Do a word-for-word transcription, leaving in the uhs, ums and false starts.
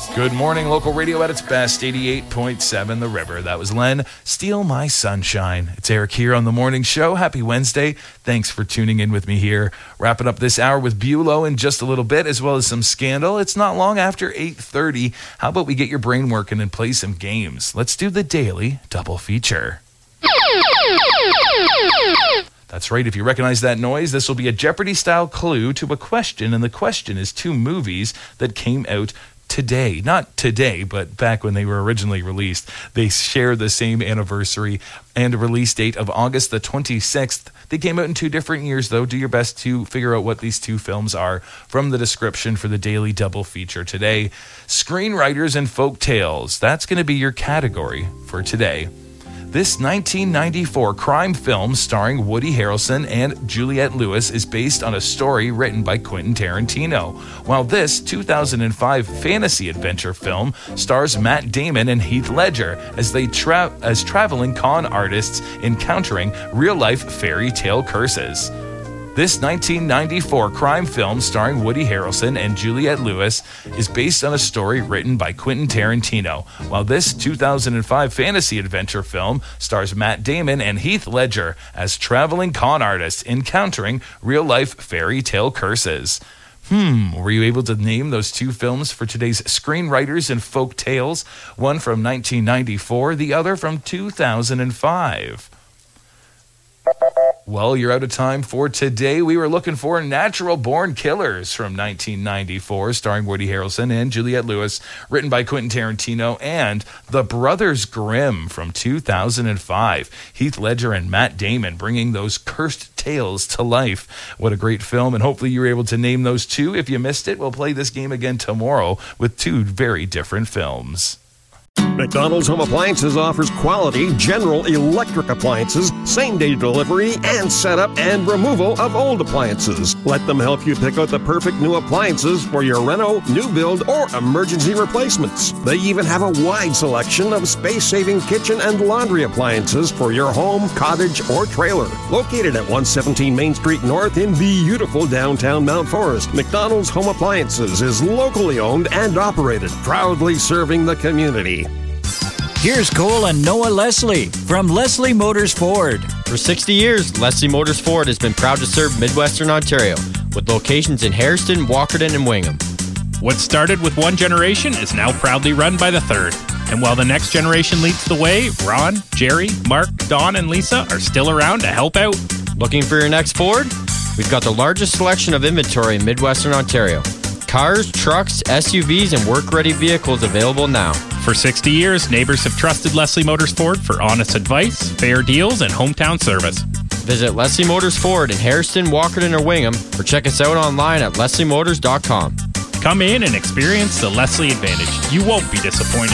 Good morning, local radio at its best, eighty-eight point seven The River. That was Len, Steal My Sunshine. It's Eric here on The Morning Show. Happy Wednesday. Thanks for tuning in with me here. Wrapping up this hour with Bulow in just a little bit, as well as some Scandal. It's not long after eight thirty. How about we get your brain working and play some games? Let's do the daily double feature. That's right. If you recognize that noise, this will be a Jeopardy-style clue to a question, and the question is two movies that came out today. Not today, but back when they were originally released. They share the same anniversary and release date of August the twenty-sixth. They came out in two different years, though. Do your best to figure out what these two films are from the description for the Daily Double Feature today. Screenwriters and folk tales. That's going to be your category for today. This nineteen ninety-four crime film starring Woody Harrelson and Juliette Lewis is based on a story written by Quentin Tarantino, while this two thousand five fantasy adventure film stars Matt Damon and Heath Ledger as they tra- as traveling con artists encountering real-life fairy tale curses. This nineteen ninety-four crime film starring Woody Harrelson and Juliette Lewis is based on a story written by Quentin Tarantino, while this two thousand five fantasy adventure film stars Matt Damon and Heath Ledger as traveling con artists encountering real-life fairy tale curses. Hmm, were you able to name those two films for today's Screenwriters and Folk Tales? One from nineteen ninety-four, the other from two thousand five. Well, you're out of time for today. We were looking for Natural Born Killers from nineteen ninety-four, starring Woody Harrelson and Juliette Lewis, written by Quentin Tarantino, and The Brothers Grimm from two thousand five. Heath Ledger and Matt Damon bringing those cursed tales to life. What a great film, and hopefully you were able to name those two. If you missed it, we'll play this game again tomorrow with two very different films. McDonald's Home Appliances offers quality General Electric appliances, same-day delivery, and setup and removal of old appliances. Let them help you pick out the perfect new appliances for your reno, new build, or emergency replacements. They even have a wide selection of space-saving kitchen and laundry appliances for your home, cottage, or trailer. Located at one seventeen Main Street North in beautiful downtown Mount Forest, McDonald's Home Appliances is locally owned and operated, proudly serving the community. Here's Cole and Noah Leslie from Leslie Motors Ford. For sixty years, Leslie Motors Ford has been proud to serve Midwestern Ontario with locations in Hairston, Walkerton, and Wingham. What started with one generation is now proudly run by the third. And while the next generation leads the way, Ron, Jerry, Mark, Don, and Lisa are still around to help out. Looking for your next Ford? We've got the largest selection of inventory in Midwestern Ontario. Cars, trucks, S U Vs, and work-ready vehicles available now. For sixty years, neighbors have trusted Leslie Motors Ford for honest advice, fair deals, and hometown service. Visit Leslie Motors Ford in Hairston, Walkerton, or Wingham, or check us out online at leslie motors dot com. Come in and experience the Leslie Advantage. You won't be disappointed.